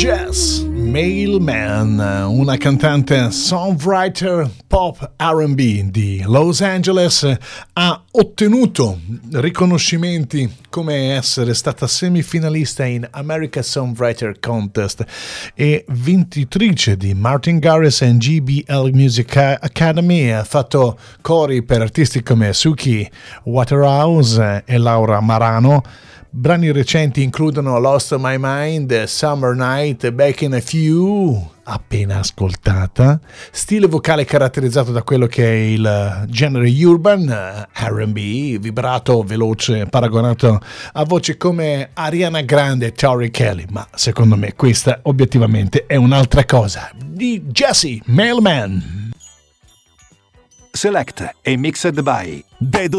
Jess Mailman, una cantante songwriter pop R&B di Los Angeles, ha ottenuto riconoscimenti come essere stata semifinalista in America Songwriter Contest e vincitrice di Martin Garrix and GBL Music Academy. Ha fatto cori per artisti come Suki Waterhouse e Laura Marano. Brani recenti includono Lost My Mind, Summer Night, Back in a Few, appena ascoltata, stile vocale caratterizzato da quello che è il genere urban, R&B, vibrato, veloce, paragonato a voci come Ariana Grande e Tori Kelly, ma secondo me questa obiettivamente è un'altra cosa, di Jesse Mailman. Select e mixed by Dedo